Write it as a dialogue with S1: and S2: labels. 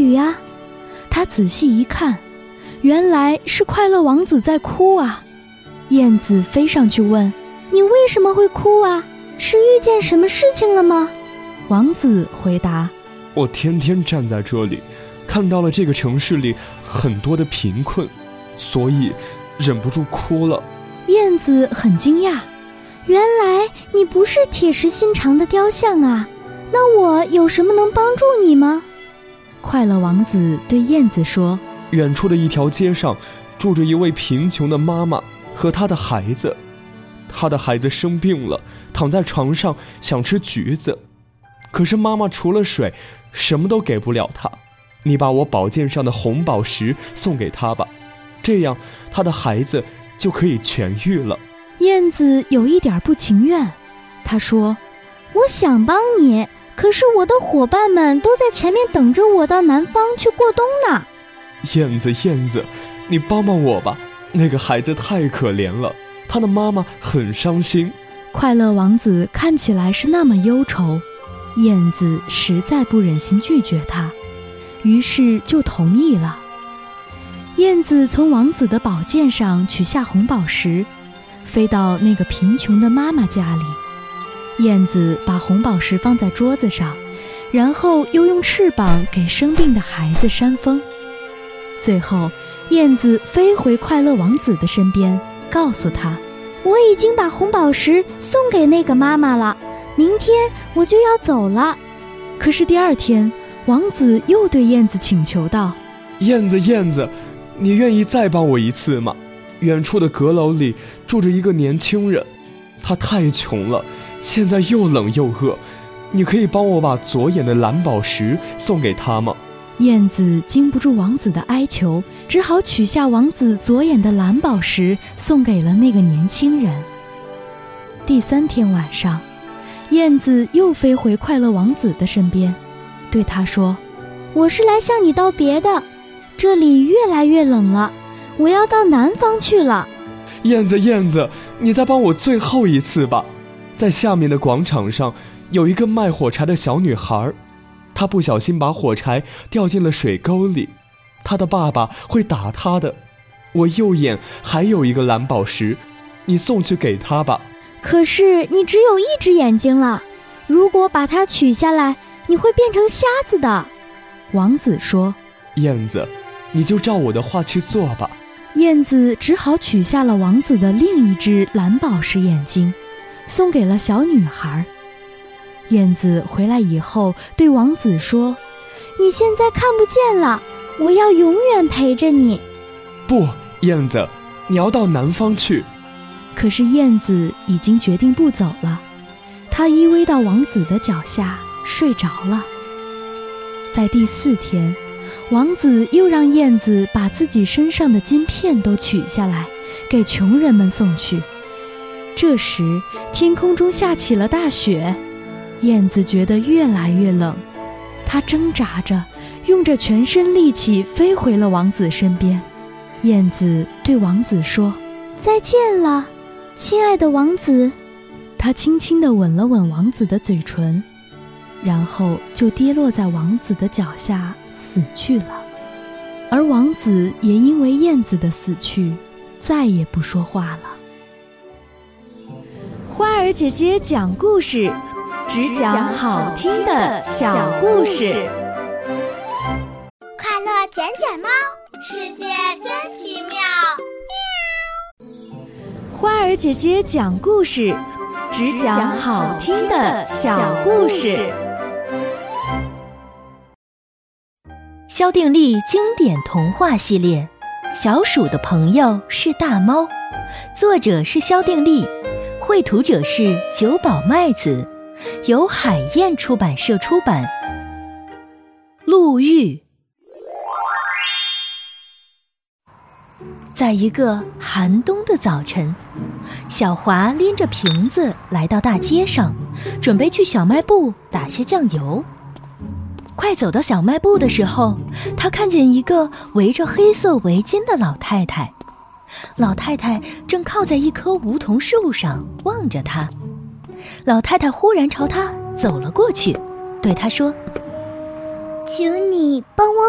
S1: 雨呀。他仔细一看，原来是快乐王子在哭啊。燕子飞上去问：你为什么会哭啊？是遇见什么事情了吗？王子回答：
S2: 我天天站在这里，看到了这个城市里很多的贫困，所以忍不住哭了。
S1: 燕子很惊讶，原来你不是铁石心肠的雕像啊，那我有什么能帮助你吗？快乐王子对燕子说：
S2: 远处的一条街上住着一位贫穷的妈妈和她的孩子，她的孩子生病了，躺在床上想吃橘子，可是妈妈除了水什么都给不了她。你把我宝剑上的红宝石送给她吧，这样她的孩子就可以痊愈了。
S1: 燕子有一点不情愿，她说：我想帮你，可是我的伙伴们都在前面等着我到南方去过冬呢。
S2: 燕子，你帮帮我吧，那个孩子太可怜了，他的妈妈很伤心。
S1: 快乐王子看起来是那么忧愁，燕子实在不忍心拒绝他，于是就同意了。燕子从王子的宝剑上取下红宝石，飞到那个贫穷的妈妈家里。燕子把红宝石放在桌子上，然后又用翅膀给生病的孩子扇风。最后，燕子飞回快乐王子的身边，告诉他：我已经把红宝石送给那个妈妈了，明天我就要走了。可是第二天，王子又对燕子请求道：
S2: 燕子，你愿意再帮我一次吗？远处的阁楼里住着一个年轻人，他太穷了，现在又冷又饿，你可以帮我把左眼的蓝宝石送给他吗？
S1: 燕子经不住王子的哀求，只好取下王子左眼的蓝宝石，送给了那个年轻人。第3天晚上，燕子又飞回快乐王子的身边，对他说：我是来向你道别的，这里越来越冷了，我要到南方去了。
S2: 燕子，你再帮我最后一次吧。在下面的广场上有一个卖火柴的小女孩，她不小心把火柴掉进了水沟里，她的爸爸会打她的。我右眼还有一个蓝宝石，你送去给她吧。
S1: 可是你只有一只眼睛了，如果把它取下来，你会变成瞎子的。王子说：
S2: 燕子，你就照我的话去做吧。
S1: 燕子只好取下了王子的另一只蓝宝石眼睛，送给了小女孩。燕子回来以后对王子说：你现在看不见了，我要永远陪着你。
S2: 不，燕子，你要到南方去。
S1: 可是燕子已经决定不走了，她依偎到王子的脚下睡着了。在第4天，王子又让燕子把自己身上的金片都取下来，给穷人们送去。这时，天空中下起了大雪，燕子觉得越来越冷，她挣扎着，用着全身力气飞回了王子身边。燕子对王子说：再见了，亲爱的王子。她轻轻地吻了吻王子的嘴唇，然后就跌落在王子的脚下死去了。而王子也因为燕子的死去，再也不说话了。花儿姐姐讲故事，只讲好听的小故事。
S3: 快乐捡捡猫，世界真奇妙。
S1: 花儿姐姐讲故事，只讲好听的小故事。
S4: 萧定力经典童话系列《小鼠的朋友是大猫》，作者是萧定力，绘图者是久保麦子，由海燕出版社出版。陆玉。在一个寒冬的早晨，小华拎着瓶子来到大街上，准备去小卖部打些酱油。快走到小卖部的时候，他看见一个围着黑色围巾的老太太。老太太正靠在一棵梧桐树上望着他。老太太忽然朝他走了过去，对他说：
S3: 请你帮我